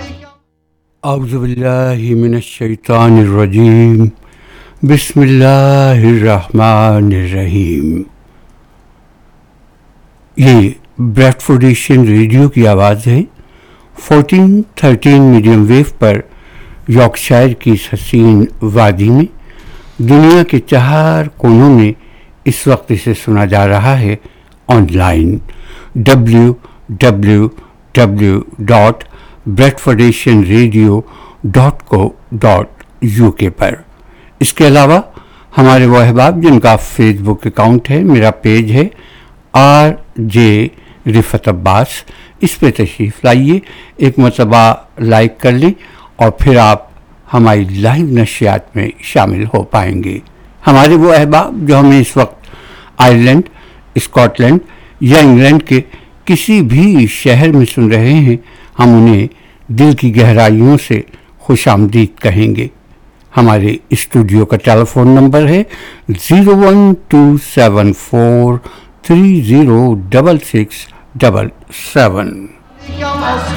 اعوذ باللہ من الشیطان الرجیم، بسم اللہ الرحمن الرحیم۔ یہ بریڈ فوڈ ایشین ریڈیو کی آواز ہے۔ 1413 میڈیم ویو پر یارکشائر کی اس حسین وادی میں دنیا کے 4 کونوں میں اس وقت اسے سنا جا رہا ہے آن لائن www.bradfordationradio.co.uk پر۔ اس کے علاوہ ہمارے وہ احباب جن کا فیس بک اکاؤنٹ ہے، میرا پیج ہے RJ رفعت عباس، اس پہ تشریف لائیے، ایک مرتبہ لائک کر لیں اور پھر آپ ہماری لائیو نشریات میں شامل ہو پائیں گے۔ ہمارے وہ احباب جو ہمیں اس وقت آئرلینڈ، اسکاٹ لینڈ یا انگلینڈ کے کسی بھی شہر میں سن رہے ہیں، ہم انہیں دل کی گہرائیوں سے خوش آمدید کہیں گے۔ ہمارے اسٹوڈیو کا ٹیلی فون نمبر ہے 01274306677۔